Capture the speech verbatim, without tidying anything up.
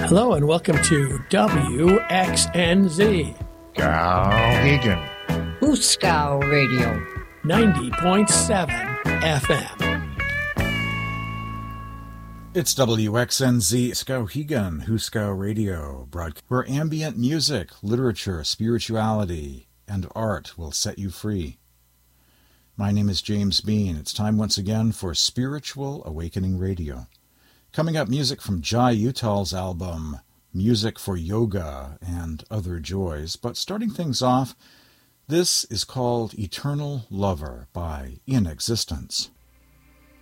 Hello and welcome to W X N Z. Skowhegan. Huskow Radio. ninety point seven F M. It's W X N Z Skowhegan, Huskow Radio, broadcast where ambient music, literature, spirituality, and art will set you free. My name is James Bean. It's time once again for Spiritual Awakening Radio. Coming up, music from Jai Uttal's album, Music for Yoga and Other Joys. But starting things off, this is called Eternal Lover by In Existence.